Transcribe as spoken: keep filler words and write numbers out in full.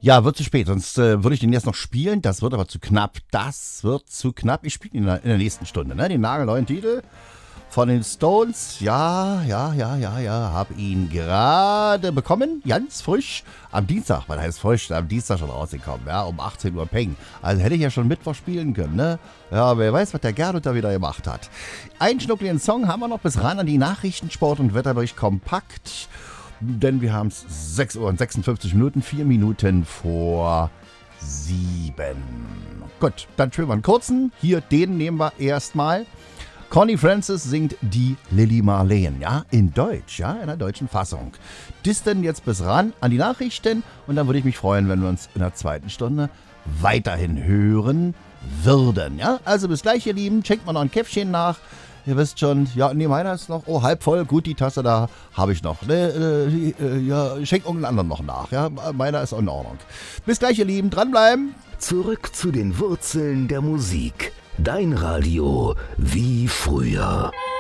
Ja, wird zu spät, sonst äh, würde ich den jetzt noch spielen. Das wird aber zu knapp. Das wird zu knapp. Ich spiele ihn in der, in der nächsten Stunde, ne? Den nagelneuen Titel von den Stones. Ja, ja, ja, ja, ja. Hab ihn gerade bekommen. Ganz frisch. Am Dienstag, weil er heißt frisch, am Dienstag schon rausgekommen. Ja, um achtzehn Uhr Peng. Also hätte ich ja schon Mittwoch spielen können, ne? Ja, wer weiß, was der Gerd da wieder gemacht hat. Einen schnuckligen Song haben wir noch bis ran an die Nachrichten, Sport und Wetterbericht kompakt. Denn wir haben es sechs Uhr und sechsundfünfzig Minuten, vier Minuten vor sieben. Gut, dann spielen wir einen kurzen. Hier, den nehmen wir erstmal. Connie Francis singt die Lily Marleen, ja, in Deutsch, ja, in der deutschen Fassung. Das denn jetzt bis ran an die Nachrichten und dann würde ich mich freuen, wenn wir uns in der zweiten Stunde weiterhin hören würden, ja. Also bis gleich, ihr Lieben, schenkt mal noch ein Käffchen nach. Ihr wisst schon, ja, nee, meiner ist noch, oh, halb voll, gut, die Tasse da habe ich noch. Ne, äh, äh, ja, schenk irgendeinen anderen noch nach, ja, meiner ist auch in Ordnung. Bis gleich, ihr Lieben, dranbleiben. Zurück zu den Wurzeln der Musik. Dein Radio wie früher.